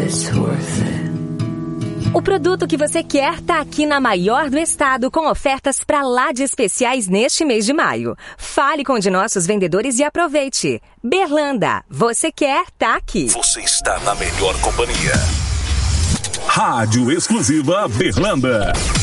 It's worth it. O produto que você quer tá aqui na maior do estado, com ofertas pra lá de especiais neste mês de maio. Fale com um de nossos vendedores e aproveite. Berlanda, você quer, tá aqui. Você está na melhor companhia. Rádio Exclusiva Berlanda.